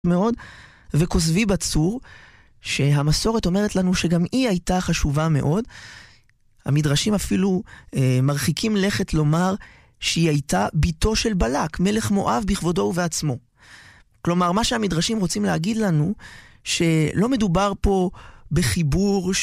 מאוד, וכוסבי בצור, שהמסורת אומרת לנו שגם היא הייתה חשובה מאוד. המדרשים אפילו מרחיקים לכת לומר שהיא הייתה ביתו של בלק, מלך מואב בכבודו ובעצמו. כלומר, מה שהמדרשים רוצים להגיד לנו, שלא מדובר פה בחיבור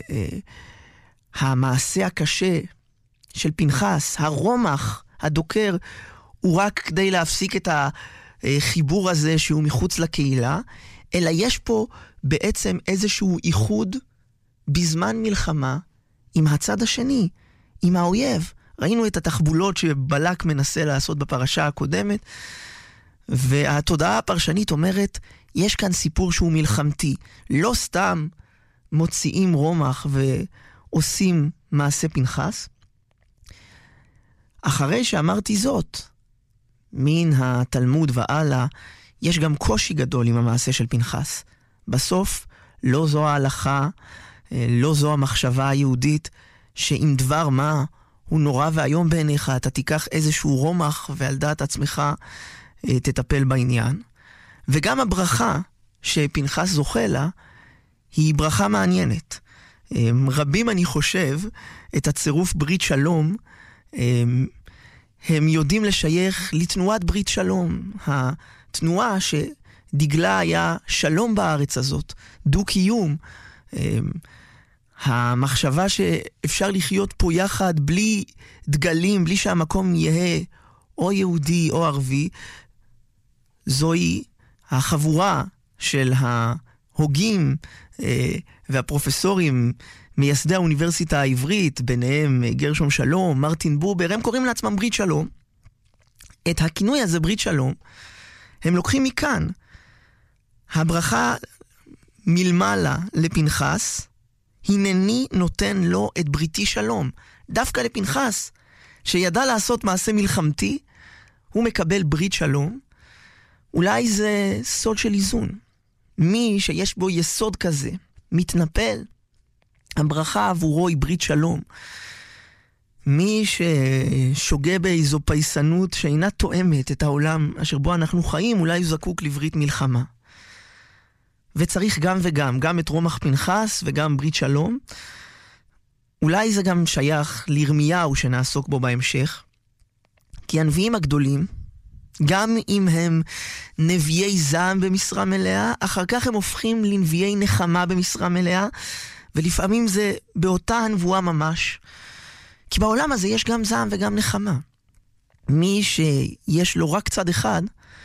שהמעשה הקשה של פנחס, הרומח, הדוקר, הוא רק כדי להפסיק את החיבור הזה שהוא מחוץ לקהילה, אלא יש פה בעצם איזשהו איחוד בזמן מלחמה עם הצד השני, עם האויב. ראינו את התחבולות שבלק מנסה לעשות בפרשה הקודמת, והתודעה הפרשנית אומרת, יש כאן סיפור שהוא מלחמתי. לא סתם מוציאים רומח ועושים מעשה פנחס. אחרי שאמרתי זאת, מן התלמוד ועלה, יש גם קושי גדול עם המעשה של פנחס. בסוף, לא זו ההלכה, לא זו המחשבה היהודית, שאם דבר מה הוא נורא והיום בעיניך, אתה תיקח איזשהו רומח ועל דעת עצמך תטפל בעניין. וגם הברכה שפנחס זוכה לה, היא ברכה מעניינת. רבים, אני חושב, את הצירוף ברית שלום, הם יודעים לשייך לתנועת ברית שלום. התנועה שדגלה היה שלום בארץ הזאת, דו-קיום. המחשבה שאפשר לחיות פה יחד בלי דגלים, בלי שהמקום יהיה או יהודי או ערבי, זוהי החבורה של ההוגים והפרופסורים, מייסדי האוניברסיטה העברית, ביניהם גרשום שלום, מרטין בובר, הם קוראים לעצמם ברית שלום. את הכינוי הזה, ברית שלום, הם לוקחים מכאן. הברכה מלמעלה לפנחס, הנני נותן לו את בריתי שלום. דווקא לפנחס, שידע לעשות מעשה מלחמתי, הוא מקבל ברית שלום. אולי זה סוד של איזון. מי שיש בו יסוד כזה, מתנפל, הברכה עבורו היא ברית שלום. מי ששוגה באיזו פייסנות שאינה תואמת את העולם אשר בו אנחנו חיים, אולי הוא זקוק לברית מלחמה. וצריך גם וגם, גם את רומח פנחס וגם ברית שלום. אולי זה גם שייך לירמיהו שנעסוק בו בהמשך. כי הנביאים הגדולים, גם אם הם נביאי זעם במשרה מלאה, אחר כך הם הופכים לנביאי נחמה במשרה מלאה, ולפעמים זה באותה הנבואה ממש. כי בעולם הזה יש גם זעם וגם נחמה. מי שיש לו רק צד אחד,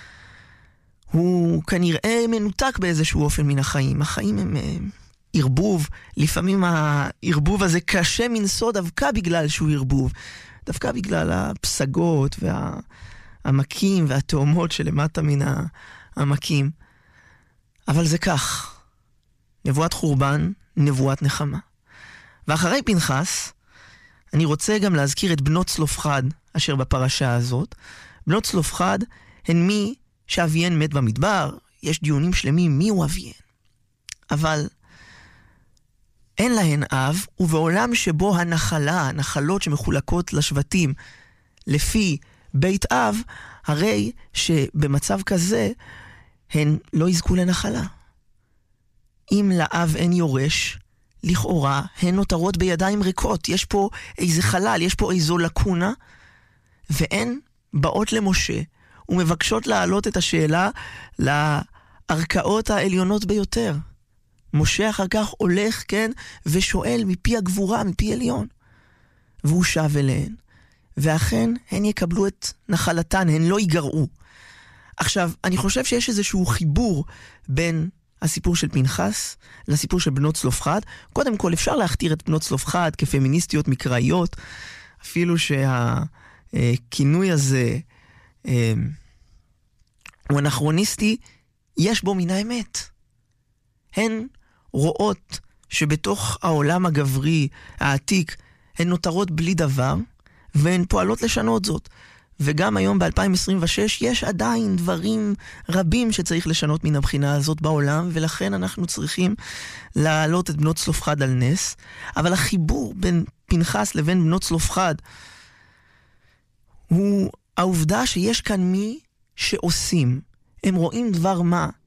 הוא כנראה מנותק באיזשהו אופן מן החיים. החיים הם ערבוב, לפעמים הערבוב הזה קשה מנסות דווקא בגלל שהוא ערבוב, דווקא בגלל הפסגות והעמקים והתאומות שלמטה מן העמקים. אבל זה כך. נבואת חורבן, נבואת נחמה. ואחרי פנחס, אני רוצה גם להזכיר את בנות צלופחד, אשר בפרשה הזאת. בנות צלופחד הן מי שאביהן מת במדבר. יש דיונים שלמים מי הוא אביהן. אבל אין להן אב, ובעולם שבו הנחלות שמחולקות לשבטים לפי בית אב, הרי שבמצב כזה הן לא יזכו לנחלה. אם לאב אין יורש, לכאורה הן נותרות בידיים ריקות. יש פה איזה חלל, יש פה איזו לקונה, והן באות למשה ומבקשות להעלות את השאלה לערכאות העליונות ביותר. משה אחר כך הולך, כן, ושואל מפי הגבורה, מפי עליון. והוא שב אליהן, ואכן הן יקבלו את נחלתן, הן לא ייגרעו. עכשיו, אני חושב שיש איזשהו חיבור בין הסיפור של פנחס לסיפור של בנות צלופחד. קודם כל, אפשר להכתיר את בנות צלופחד כפמיניסטיות מקראיות, אפילו שהכינוי הזה הוא אנכרוניסטי, יש בו מן האמת. הן רואות שבתוך העולם הגברי העתיק הן נותרות בלי דבר, והן פועלות לשנות זאת. וגם היום ב-2026 יש עדיין דברים רבים שצריך לשנות מן הבחינה הזאת בעולם, ולכן אנחנו צריכים להעלות את בנות צלופחד על נס. אבל החיבור בין פנחס לבין בנות צלופחד הוא העובדה שיש כאן מי שעושים. הם רואים דבר מה